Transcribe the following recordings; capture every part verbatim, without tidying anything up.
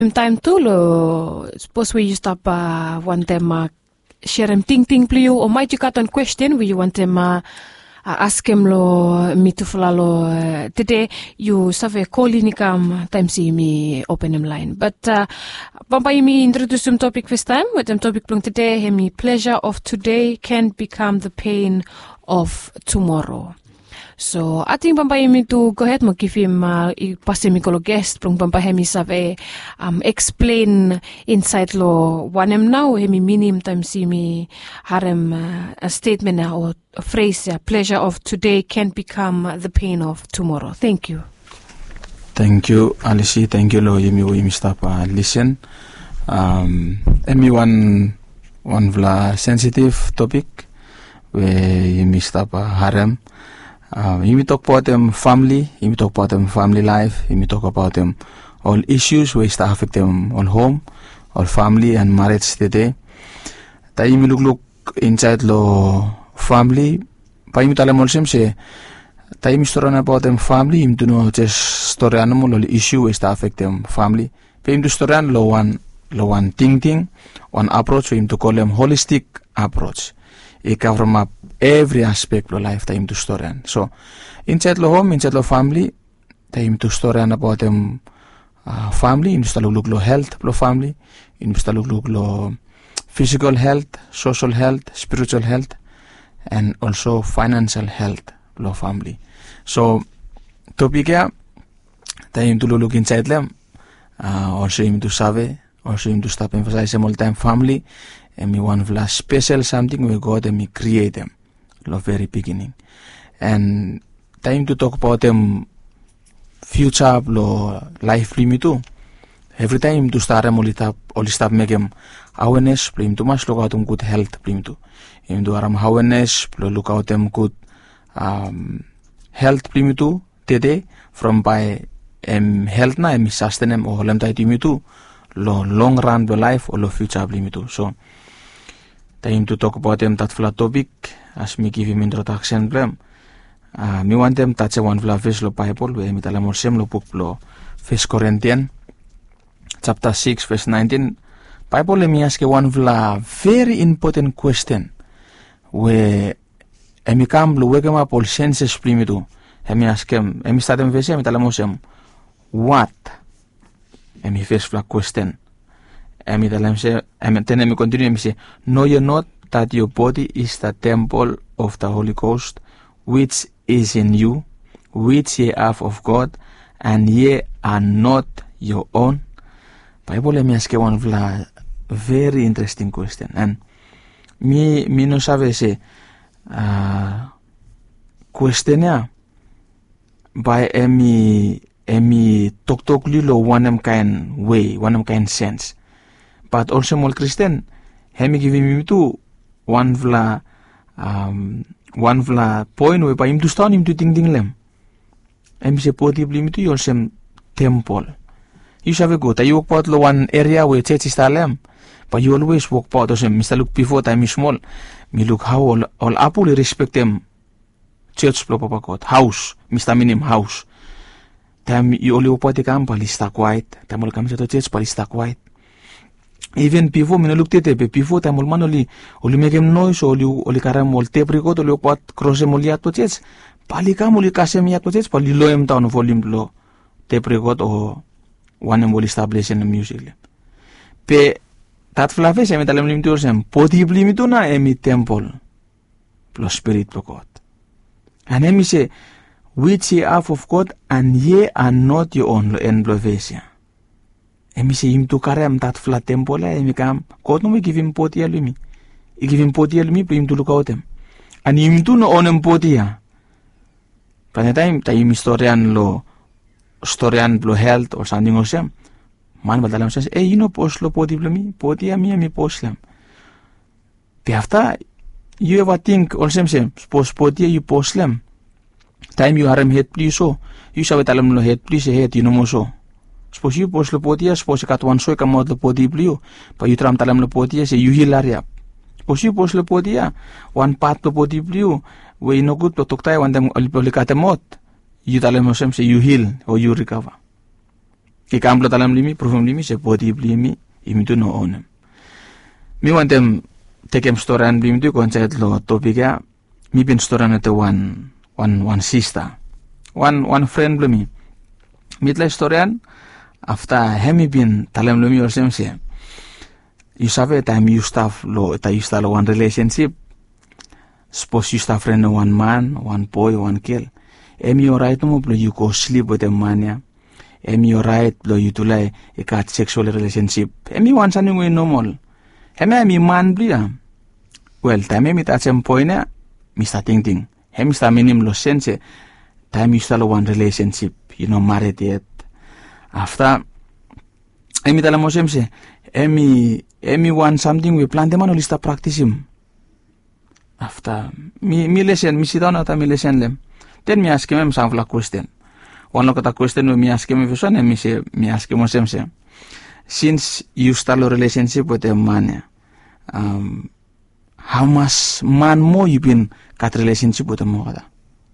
time tu lo suppose we used up uh, one time uh, share him ting ting plio or might you got on question we you want him uh, uh, ask him lo me to follow uh, today you save call in come time see me open him line but uh, Papa me introduce some topic first time with them topic plong today him pleasure of today can become the pain of tomorrow. So ating pampayami to go ahead mag-give him uh, ipasimikolog guest prong pampahemi save um, explain inside lo wanem now hemi minim time si mi harem uh, a statement na or a phrase uh, pleasure of today can become uh, the pain of tomorrow. Thank you. Thank you, Alice. Thank you lo yemi wo yemi stop uh, listen. Um, emi one one vla sensitive topic we yemi stop uh, harem. Uh, you talk about them family, you talk about them family life, you talk about them all issues which affect them all home, all family and marriage today. Tayo look look inside lo family, pa yung talam olsem se tayo story na about them family, yung no just story ano mo lo issue which affect them family. Pa yung story ano lo one lo one thing thing, one approach, yung to call them holistic approach. It cover up every aspect of life time to story. So, inside lo home, inside lo family, time to story about them uh, family, in look lo health lo family, in look lo physical health, social health, spiritual health, and also financial health lo family. So, topic ya, time to look inside them, uh, also him to save, also him to stop emphasize all time family. And me one vla special something we God and me create them lo very beginning and time to talk about them future lo life limit too every time to start them only tap only stop make them awareness plim to mas look out them good health plim to him do aram awareness lo look out them good um health plim to today from by em health na em sustain them or lem tai timi to lo long run the life or lo future plim to so time to talk about them that flat topic as me give him introduction blem uh, me want them touch one flat verse lo Bible we me talamor sem lo book lo First Corinthians chapter six verse nineteen Bible me ask one flat very important question we emi kam lo weke ma pol senses primitu emi ask em emi start em verse me talamor sem what emi first flat question Emi dalam se, emi then emi continue emi say, know ye not that your body is the temple of the Holy Ghost, which is in you, which ye have of God, and ye are not your own. Bible emi ask one of the very interesting question, and me me no sabe se uh, question ya by emi emi talk talk lilo one kind way, one kind sense. But also more Christian, hemi give him to one vla um one vla point we pa him to stand him to ting ting lem. Hemi se poti blim to yosem temple. You shall go. Ta you walk out lo one area where church is talem. But you always walk out osem. Mister look before time is small. Me look how all all apple respect them. Church lo papa got house. Mister minim house. Time you only walk out the camp palista quiet. Time all come to church palista quiet. Even before me no look tete pe before time ol man oli oli make him noise oli oli karam ol tape record oli pat cross em oli ato church pali kam oli kasem ya to church pali lo em town volume lo tape record o one em oli establish in music le pe tat flave se metalem lim to sem podi lim to na emi temple plus spirit of God and emi se which ye have of God and ye are not your own en blovesia. Emi se him to karem that flat temple emi kam God no me give him poti alumi I give him poti alumi for him to look out him and him to no own poti ya pan time time historian lo historian lo health or something or some man badalam says eh you know post lo poti alumi poti ami ami poslam pe after you ever think or some same post poti you poslam time you harem head please so you sabe talam lo head please head you know mo so suppose you post lo podia suppose kat one so kamot lo podi blio pa you tram talam lo podia se you hilaria suppose you post lo podia one part lo podi blio we no good to toktai one dem olikatemot you talam mo sem se you heal or you recover Ikam lo talam limi, profum limi, se poti limi, imi tu no onem. Mi wantem tekem storan limi tu konsep lo topika, mi pin storan ate one, one, one sister, one, one friend limi. Mitla storan, after hemi bin talam limi or semse. You sabe time you staff lo, ta you start one relationship. Suppose you start friend one man, one boy, one girl. Emi alright mo blo you go sleep with a man ya. Emi alright blo you tulay ikat sexual relationship. Emi one something we normal. Emi emi man blo ya. Well, time emi ta sem point ya, mi sta ting ting. Emi sta minim lo sense. Time you start one relationship, you know married yet. After emi tala mo semse, emi emi one something we plan them lista practice him. After mi mi lesson, mi sit down ata mi lesson lem. Then mi ask him some of question. One look at the question we mi ask him if son mi say mi ask him semse. Since you start a relationship with a man, um, how much man more you been got relationship with a mother?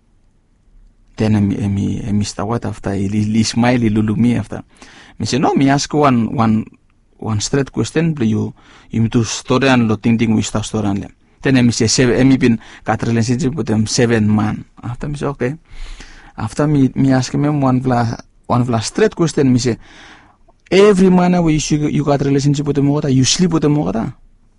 Then mi mi mi start what after he, he smile he look me after. Me say no, me ask one one one straight question. But you you to story and lo ting ting we start story and them. Then me say seven. Me been got relationship with them seven man. After me say okay. After me me ask him one vla one vla straight question. Me say every man we you you got relationship with them mother, you sleep with them mother.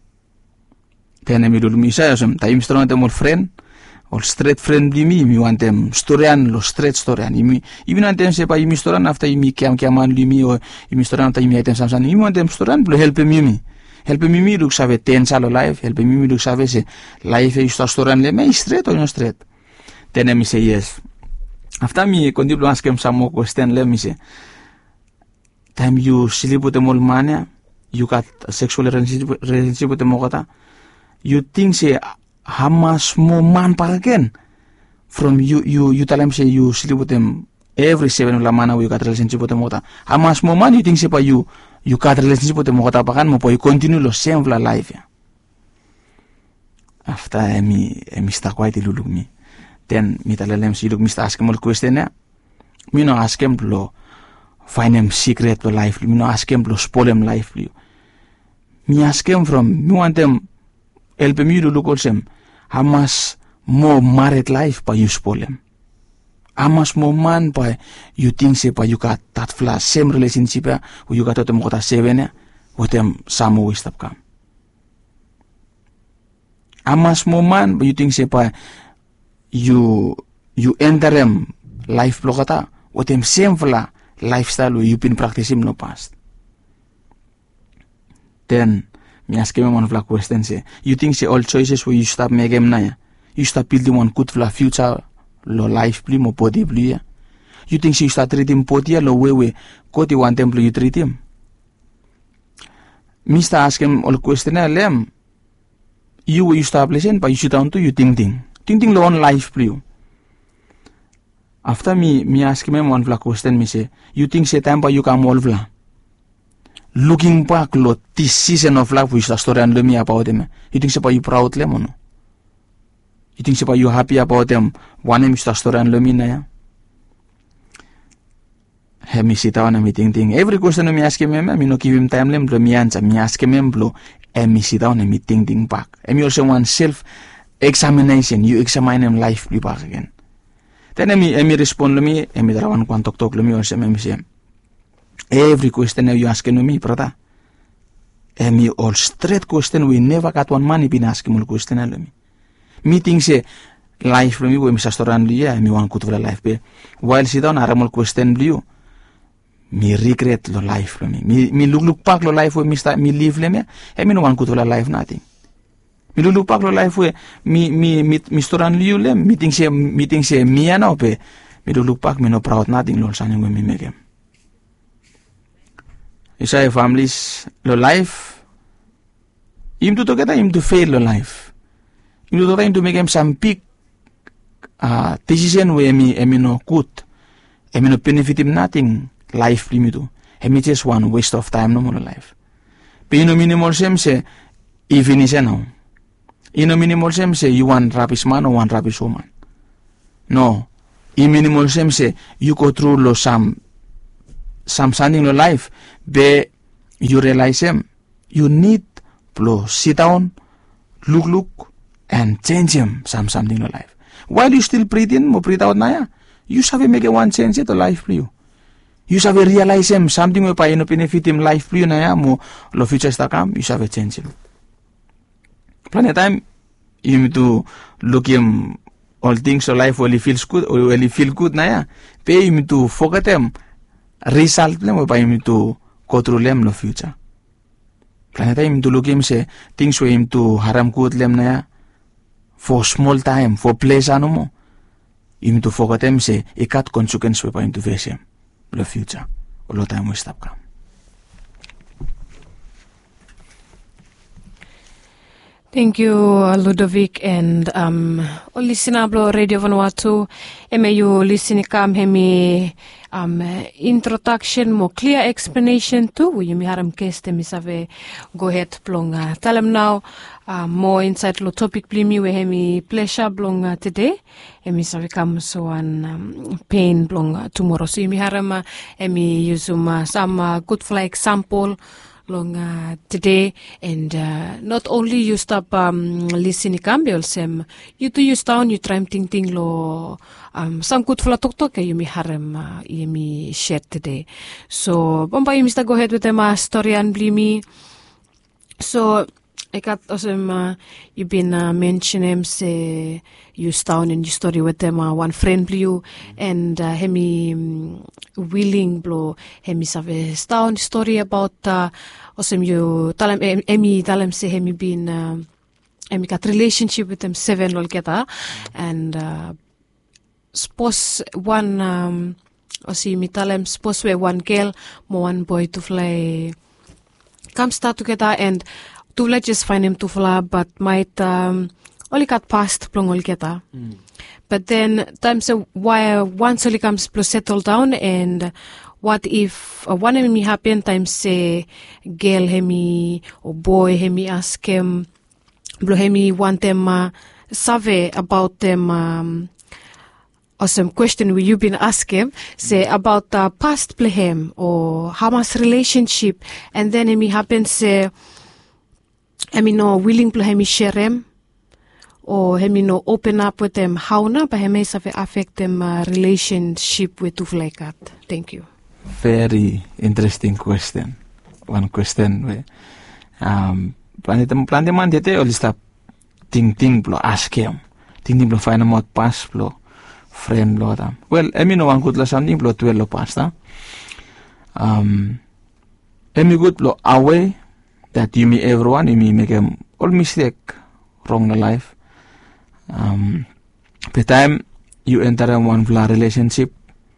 Then me do me say some time strong them all friend. Or straight friend me, me want them storyan lo straight storyan. Imi even want them say pa imi storyan after imi kiam kiaman limi or imi storyan after imi item samsan. Imi want them storyan lo help me. Help me me look save ten salo life. Help me me look save se life is storyan le me straight or no straight. Then me say yes. After me continue ask him some more question let me say. Time you sleep with them all mania, you got a sexual relationship relationship with them all. You think say how much more man pa again from you you you tell them say you sleep with them every seven la mana you got relationship with them mota. How much more man you think say pa you you got relationship with them mota pa kan mo po you continue lo same la life ya. After me me sta quite lulug me. Then me tell them say look me ask him all question ya. Me no ask him lo find him secret to life. Me no ask him lo spoil him life. Me ask him from me want them help me to look also. How much more married life by you spoil them? How much more man by you think say by you got that flash same relationship ya, who you got to them got seven ya, with them some way stop come. How much more man by you think say by you you enter them life blogata with them same fla lifestyle where you been practicing no past. Then me ask him one of the questions say, you think say all choices where you start making na ya? You start building one good for future lo life pli mo body pli ya? You think say you start treating body ya lo way way go to one temple you treat him? Mister ask him all question na lem. You will you start listen but you sit down to you think think. Think think lo on life pli you. After me me ask him one of the question me say, you think say time pa you come all vla? Looking back lo this season of life which the story and me about them. You think about you proud them or no? You think about you happy about them? One name is the story and me na ya. Have me sit down and me think think. Every question me ask him, me no give him time lem lo me answer. Me ask him blo, and me sit down and me think think back. And me also want self examination. You examine him life back again. Then me me respond lo me, and me dalawan kwan talk talk lo me also me say. Every question you asking me, brother. And me all straight question we never got one money been asking me question me. Me think say life for me we me sastoran liya me want good for life be. While sit down aramol question liu. Me regret lo life for me. Me me look look back lo life we me start me live le me. And me no want good for life nothing. Me look look back lo life we me me me me storan liu le. Me think say me think say me ana pe. Me look back me no proud nothing lo saning we me make him. Isa families lo life im to together im to fail lo life im to together to make him some big uh, decision where emi emi no good emi no benefit him nothing life limi to emi just one waste of time no more life but ino minimal sem se even is no ino minimal sem se you want rubbish man or one rubbish woman no in minimal sem se you go through lo some some something in life, be you realize him, you need to sit down, look, look, and change him some something in life. While you still breathe in, mo breathe out na ya, you sabi make a one change to life for you. You sabi realize him something mo pa ino benefit him life for you na ya mo lo future sta come, you sabi change him. Plenty time you need to look him all things of life when he feels good or when he feel good na ya. Pe you need to forget him result mo pa you need to go through them lo future. Plenty time you to look him say things where him to haram good lem na ya. For small time, for pleasure ano mo, you need to forget him say ikat consequence pa him to face him the future. Ulo tayo mo stop ka. Thank you, Ludovic, and um, o listenablo Radio Vanuatu. Eme you listen kam hemi um introduction mo clear explanation too. You mi haram keste mi save go ahead plong uh, tell them now uh, more insight lo topic blimi we hemi pleasure blong uh, today. Emi save kam so an um, pain blong uh, tomorrow. So you mi haram uh, emi use um, uh, some uh, good fly example long uh, today, and uh, not only you stop um, listening cambiol sem you do use down you try ting ting lo um, some good fla tok tok you mi harem uh, you mi share today. So bomba you mister go ahead with them uh, story and blimi. So I got awesome uh, you been uh, mentioning say you down in your story with them uh, one friend blue and uh, hemi um, willing blow hemi save down story about uh, awesome you tell him emi tell him say hemi been uh, emi got relationship with them seven lol keta and uh, suppose one um also me tell him suppose we one girl mo one boy to fly come start together and to let just find him to fly but might um only got past plong ol keta. Mm. But then times uh, why once only comes plus settle down and what if uh, one of me happen times say girl hemi or boy hemi ask him blo hemi want them uh, save about them um awesome question we you been asking say about the uh, past play him or how much relationship and then hemi happen say I mean no willing to hemi share him or hemi no open up with them how na but hemi save affect them uh, relationship with two like that. Thank you. Very interesting question. One question we um planet planet man dete all stop ting ting blo ask him ting ting blo find out past blo friend blo tam well I mean no one good la something blo twelve lo pasta um emi good blo away that you me everyone you me make a all mistake wrong in life um the time you enter in one bla relationship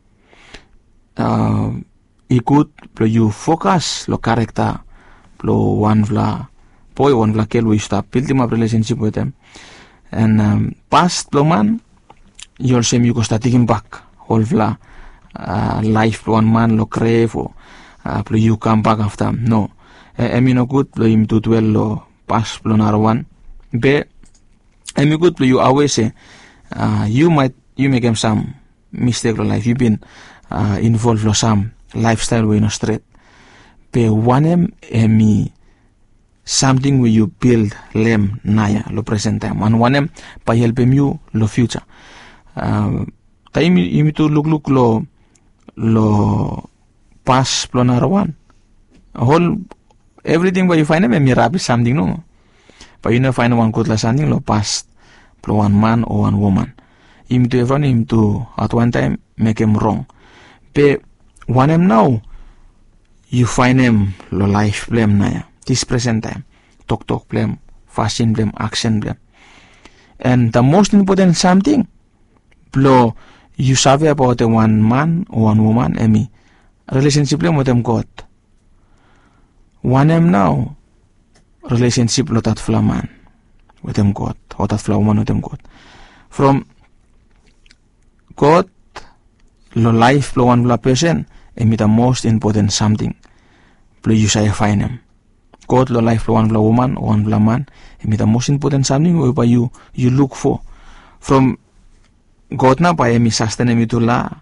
uh ikut blo you focus lo character blo one vla boy one vla kel we stop building up relationship with them and um, past blo man you also you go start taking back whole vla uh, life blo one man lo crave or uh, blo you come back after no I mean no good blo him to dwell lo past blo nar one be I mean good blo you always say uh, you might you make him some mistake lo life you been uh, involved lo some lifestyle we no straight pe one emi something where you build lem naya lo present time and one pa help you lo future uh, time you to look look lo lo past lo narawan whole everything where you find them emi rabi something no but you know find one good la something lo past lo one man or one woman him to everyone him to at one time make him wrong pe one him now you find him lo life blame na this present time talk talk blame fashion blame action blame and the most important something blow you sabi about the one man or one woman emi relationship blame with them God one him now relationship lo tat fla man with them God or tat fla woman with them God from God lo life lo one fla person emi the most important something blow you say find him God lo life lo one fla woman or one fla man emi the most important something where you you look for from God na pa emi sustain emi to la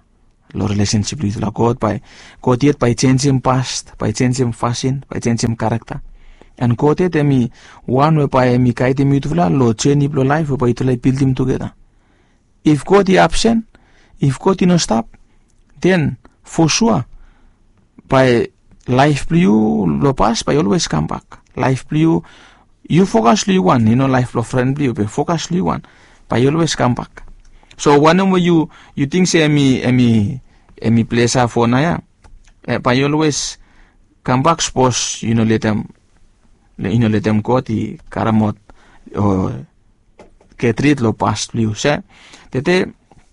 lo relationship li la God by God yet by change him past, by change him fashion, by change him character. And God yet emi one way by emi kaite mi tufla lo change lo life by to like build him together. If God is absent, if God is no stop, then for sure by life you lo pass by always come back. Life you you focus you one, you know life lo friend you but focus you one by always come back. So one way you you think say emi emi emi place for na ya, eh, by always come back suppose you know let them you know let them go the karamot or get rid lo past you say that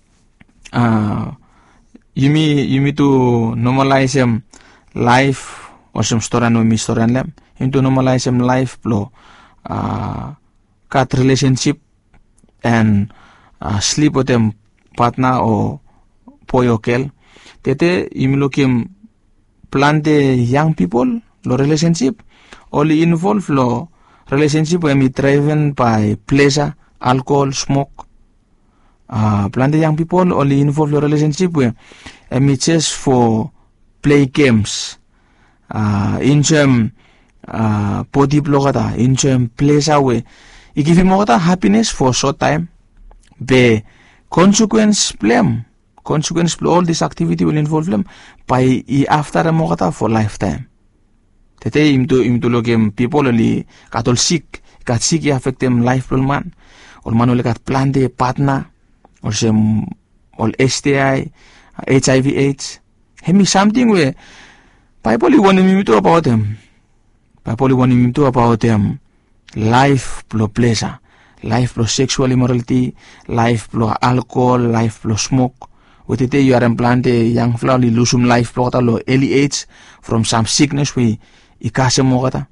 uh you me you me to normalize him life or some story no me story lem into normalize him life lo uh cut relationship and uh, sleep with them partner or poyokel tete you me look him plan the young people lo relationship only involve lo relationship when me driven by pleasure, alcohol, smoke. Uh, plan the young people only involve lo relationship where me just for play games. Uh, in term uh, body blogata, in term pleasure way. It give him more happiness for short time. The consequence blame. Consequence all this activity will involve them by after a mogata for lifetime. Tete imto imto logem people only got all sick, got sick affect them life man. Or man only got plan the partner or some all S T I, H I V AIDS. Hemi something where Bible want me to about them. Bible want me to about them. Life plus pleasure, life plus sexual immorality, life plus alcohol, life plus smoke. With it you are implanted young flower lose some life plus early age from some sickness we ikase mogata.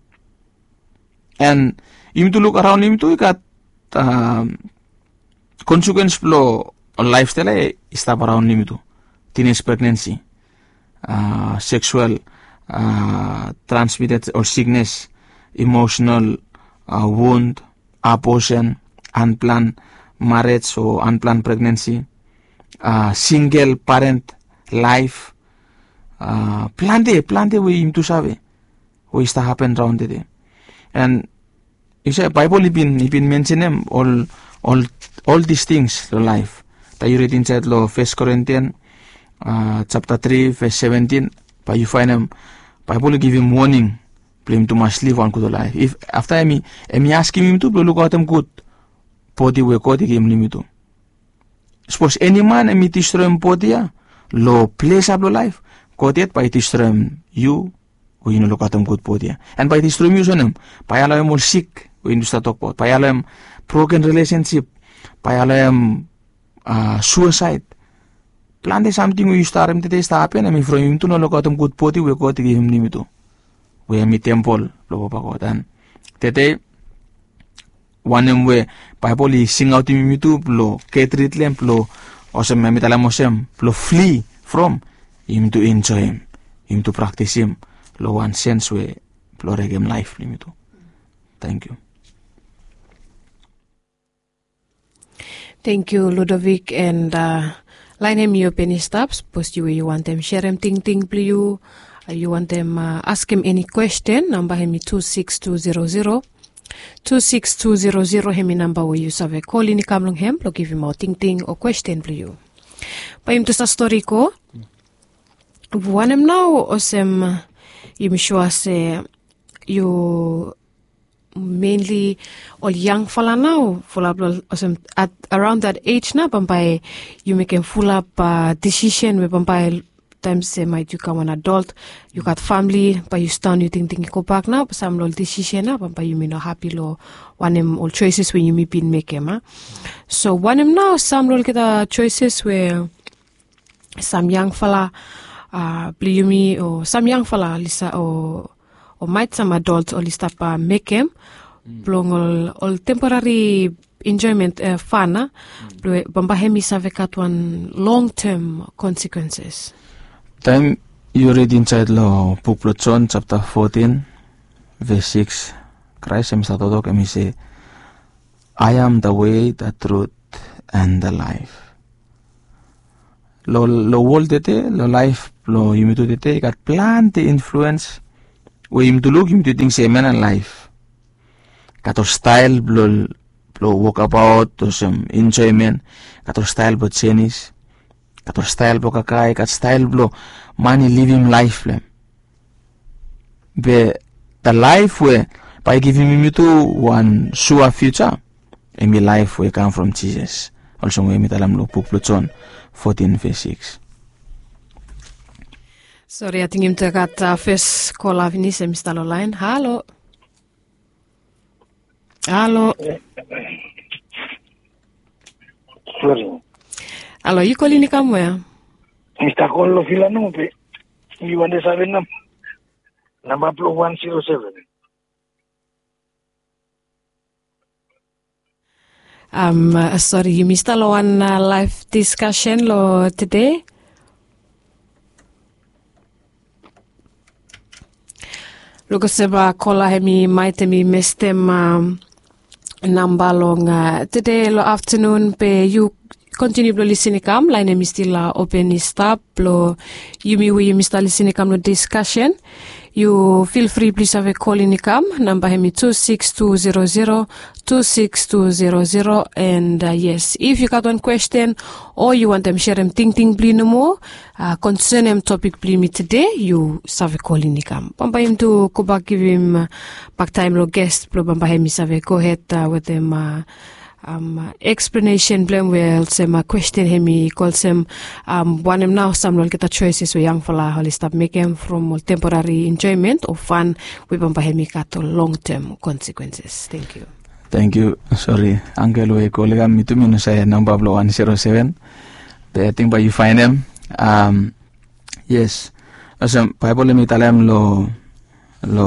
And you to look around him to got um, consequence flow or lifestyle is around him to teenage pregnancy, uh, sexual uh, transmitted or sickness, emotional uh, wound, abortion, unplanned marriage or unplanned pregnancy, uh, single parent life, uh, plante, plante we him to save, we start happen around the day. And you say Bible he been he been mention them all all all these things the life. That you read inside law First Corinthians uh, chapter three verse seventeen. But you find him Bible give him warning, blame to must live one good life. If after me me asking him to look at him good body we God give him to. Suppose any man me destroy him body lo place up lo life. God yet by destroy you. We know look at them good body. And by this you him, by allow him all sick, we need to talk about, by allow him broken relationship, by allow him uh, suicide. Plan something we start him today start happen, I mean from him to know look at them good body, we got to give him name to. We have me temple, lo pa and today one him way Bible is sing out him to blow, get rid lamp blow, or some metalamosem, blow flee from him to enjoy him, him to practice him. Lo one sense we plorigem life limito. Thank you. Thank you, Ludovic, and uh, line him your penny stops. Post you you want them share him ting ting please you. Uh, you want them uh, ask him any question. Number him two six two zero zero two six two zero zero. Him number where you save call in kamlong him. Lo give him a ting ting or question please you. Pa him to sa story ko. One him now osem. You sure say you mainly all young fella now full up at around that age now by you make a full up uh, decision with by times say might you come an adult you got family but you stand you think think you go back now but some little decision now but you may not happy lo one him all choices when you may been make him huh? So one him now some little get uh, choices where some young fella Uh, me or some young fella lisa or or might some adults or lista pa make him blong all, all temporary enjoyment uh, fun mm. Bamba hemi savekat one long term consequences. Time you read inside law book of John chapter fourteen verse six. Christ himself kami say, I am the way, the truth, and the life. lo lo world tete lo life lo yimitu tete kat plenty influence we yimitu look yimitu think say man life kato style lo lo walk about to some enjoyment kato style bo chenis kato style bo kakai kat style lo money living life lem be the life where by giving me to one sure future in my life we come from Jesus. Also we mitalam lo book John fourteen verse six. Sorry, I think you got uh, first call of Venice, Mister Line. Hello. Hello. Sorry. Hello, you calling from where? Mister Colo Filanope. You want to seven number? Number plus one zero seven. Um, uh, sorry, you missed a one uh, live discussion lo today. Lugo seba kola hemi maite mi mestem um, number long uh, today lo afternoon pe you continue lo listening kam line mi still uh, open is stop lo you mi we mi still listening kam lo discussion. You feel free, please have a call in the cam. Number hemi two six two zero zero two six two zero zero. And uh, yes, if you got one question or you want them share them ting ting bli no more, uh, concern them topic bli me today, you have a call in the cam. Bamba him to go back give him uh, back time lo guest. Blo bamba hemi have go ahead uh, with them. Uh, Um, uh, explanation blame well some uh, question hemi calls him um one him now some will get a choices we young fella holly stop make him from temporary enjoyment or fun we bamba hemi got long term consequences. Thank you. Thank you. Sorry, Uncle we colleague me to me say number blow one zero seven. I think by you find them. Um yes. As Bible me talam lo lo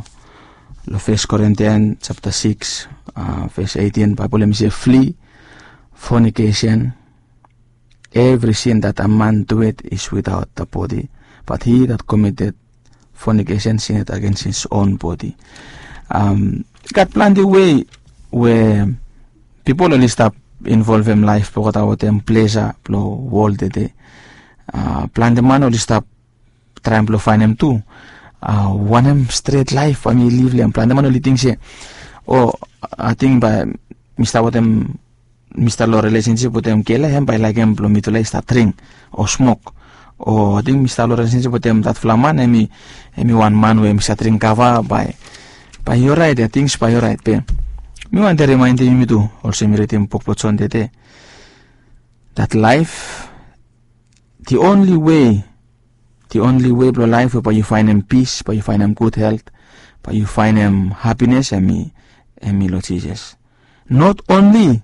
lo First Corinthians chapter six. Uh, verse eighteen, Bible me say, flee fornication. Every sin that a man doeth is without the body, but he that committed fornication sinned against his own body. Um, got plenty way where people only stop involve in life because about them pleasure, blow world day. Uh, plenty man only stop trying to find them too. Uh, one them straight life, I mean live them. Plenty man only think say, oh, I think by Mister What them Mister Lo relationship with them kela hem by like them blow me to like start drink or smoke. Or I think Mister Lo relationship with them that flaman emi emi one man we Mister drink cover by by your right, I think by your right pe. Me want to remind me too, also me read him pokpochon dete. That life the only way the only way blow life where you find them peace, where you find them good health, where you find them happiness and me and me Lord Jesus. Not only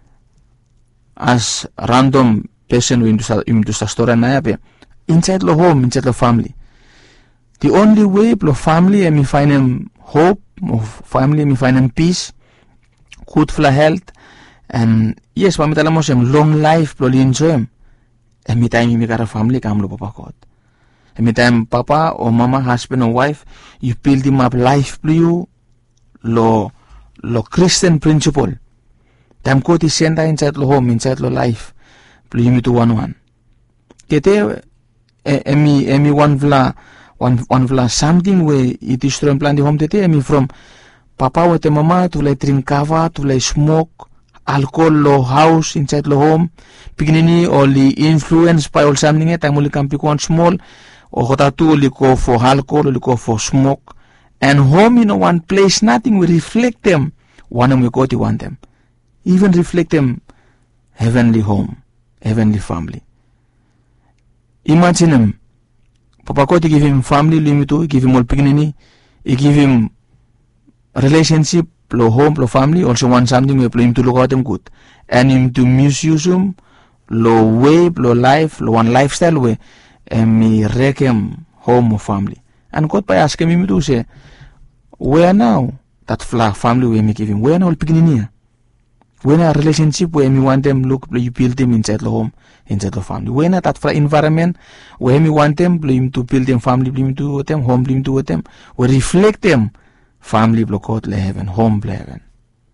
as random person we into into the story na pe inside the home, inside the family. The only way blow family and me find them hope of family, me find them peace, good for health, and yes, when me tell them long life blow enjoy them. And me time me got a family come lo papa God. And me time papa or mama, husband or wife, you build him up life blow you lo lo Christian principle. Time ko ti senda inside lo home, inside lo life. Blow you me to one one. Kete emi emi one vla one one vla something where it is from plan the home tete emi from papa with the mama to like drink kava, to like smoke, alcohol lo house inside lo home. Pignini only influenced by all something eh time only can pick one small or hota two only go for alcohol, only go for smoke. And home in one place, nothing will reflect them. One of we go to want them. Even reflect them heavenly home, heavenly family. Imagine him. Papa Koti give him family limito, give him all pignini, he give him relationship, lo home, lo family, also want something we play him to look at them good. And him to misuse him, lo way, lo life, lo one lifestyle way, and me wreck him home or family. And God by asking him to say, where now that flag family we me give him? Where now beginning? When a relationship where me want them look you build them inside the home, inside the family. When that flag environment where me want them blame to build them family, blame to with them, home blame to with them, we reflect them family block out le heaven, home le heaven.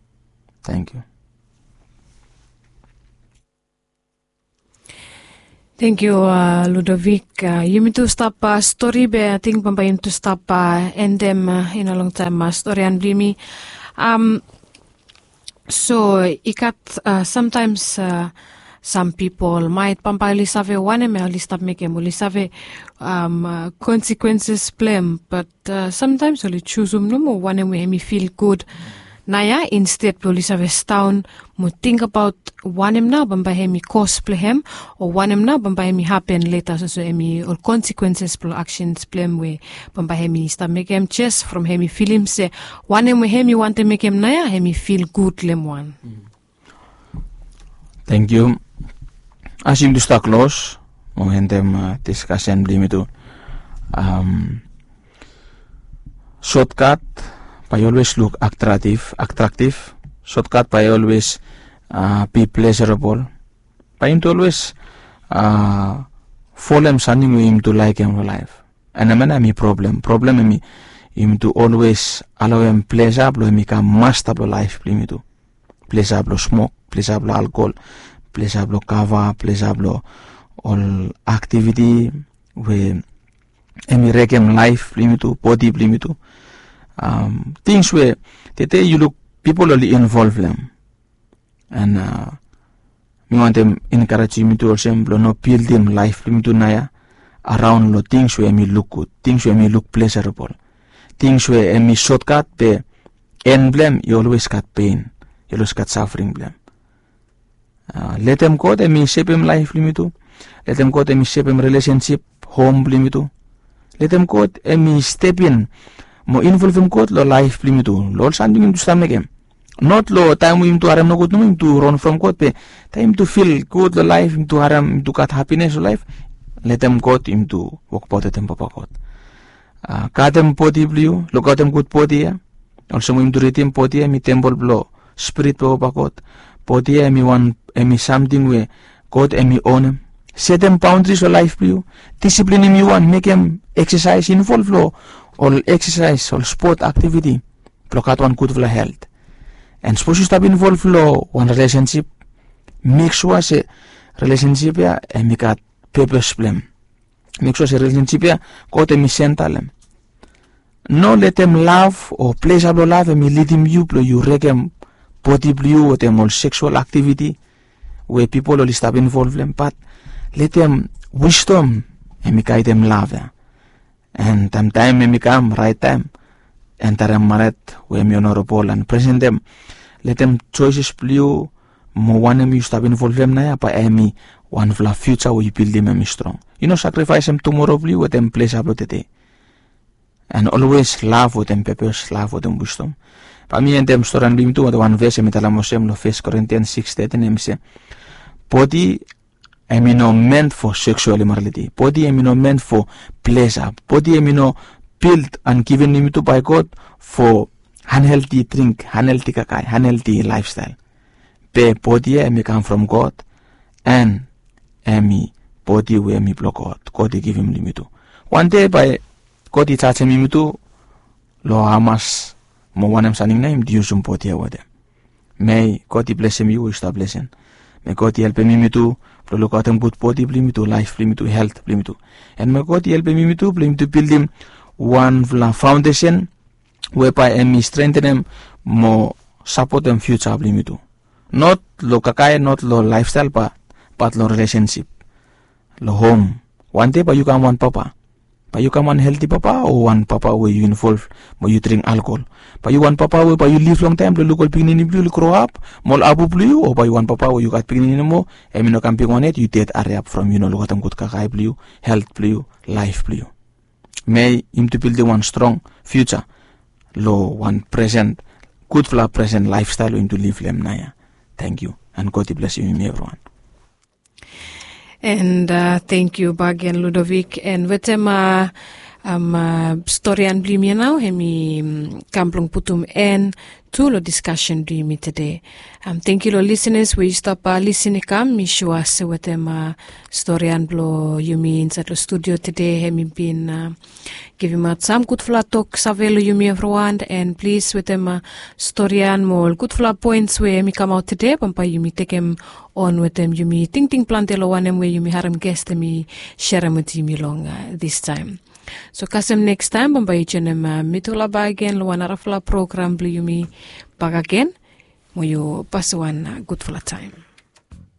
Thank you. Thank you, uh, Ludovic. Uh, you mean to stop uh, story be I think Bamba to stop uh, and them uh, in a long time uh, story and blimi. Um, so ikat uh, sometimes uh, some people might Pampa lisave one me listap make em lisave um uh, consequences blame, but uh, sometimes only choose um no more one me me feel good. Naya instead lisave town mo think about one em now Bamba hemi cosplay him or one em now Bamba hemi happen later so so hemi or consequences pro actions blame we Bamba hemi stop make him chess from hemi film say one em we hemi want to make him naya hemi feel good lem one. Thank you. Asim to start close, mo hentem uh, discussion blim itu. Um, shortcut, I always look attractive, attractive. Shortcut, I always uh, be pleasurable. I him to always uh, follow him something with him to like him life. And I mean, I problem. Problem me him to always allow him pleasurable, him become masterable life blim itu. Pleasurable smoke, pleasurable alcohol. Pleasurable kava, pleasurable all activity we emi rekem life limitu, body limitu. Um, things where they you look people only involve them, and uh, we want them encourage me to also no build them life limitu naya around lo things where me look good, things where me look pleasurable, things where me shortcut the end blame you always got pain, you always got suffering blame. Uh, let them go, they me shape him life limitu. Let them go, they me shape him relationship, home limitu. Let them go, they me step in, mo involve him go, lo life limitu. Lord something him to stomach him. Not lo time him to haram no good, no him to run from God, pe time to feel good, lo life him to haram, him to cut happiness, life. Let them go, him to walk about them, papa God. Uh, cut them body blue, look at them good body, yeah. Also him to read him body, me temple blow, spirit papa God. Body emi one emi something where God emi own him. Set them boundaries for life for you. Discipline him you want, make him exercise involve lo all exercise or sport activity. Block out one good for health. And suppose you stop involved lo one relationship. Make sure say relationship ya emi got purpose blame. Make sure say relationship ya God emi central him. No let them love or pleasurable love emi lead him you blow you reg him body blue or them all sexual activity where people only stop involved them, but let them wisdom and make them love them. And time time may come right time and them maret where me honorable and present them. Let them choices blue more one them you stop involved them na pa emi one of the future where you build them strong. You know sacrifice them tomorrow blue with them place about today. And always love with them purpose, love with them wisdom. Pami and them story and limit to one verse metalamosem lo First Corinthians six thirteen em say body I mean no meant for sexual immorality. Body I mean no meant for pleasure. Body I mean no built and given him to by God for unhealthy drink, unhealthy kakai, unhealthy lifestyle. Be body I mean come from God and emi body we emi block God. God give him limit to. One day by God it touch him to lo hamas. Mo one am standing name diusum poti awade. May God bless him you stop blessing. May God help me to look at him good body, blame me to life, blame me to health, blame me to. And may God help me to blame to build him one foundation whereby me strengthen him more support them future blame me to. Not lo kakai, not lo lifestyle but but lo relationship. Lo home. One day but you can one papa. But you come one healthy papa or one papa where you involve where you drink alcohol. But you one papa where you live long time, the local pignin blue grow up, more abu blue, or by you one papa where you got pignin more, and you know camping on it, you dead area up from you know look at good kakai blue, health blue, life blue. May him to build the one strong future, low one present, good for present lifestyle into live them naya. Thank you and God bless you everyone. And uh, thank you, Bag and Ludovic. And with them, uh, um, uh, storyan bli mi now hemi um, kamplong putum en to lo discussion bli mi today. Um, thank you lo listeners we stop uh, listening kam mi shua se wetem uh, storyan blo yumi inside lo studio today hemi been uh, giving out some good flat talk savelo yumi everyone and please wetem uh, storyan mo good flat points we mi come out today pampa yumi tekem on wetem yumi ting ting plantelo wanem we yumi haram guest mi share with yumi long uh, this time. So kasem next time bambai chenem uh, mitula ba again lo wana rafla program bli yumi bag again mo yo paswan uh, good flat time.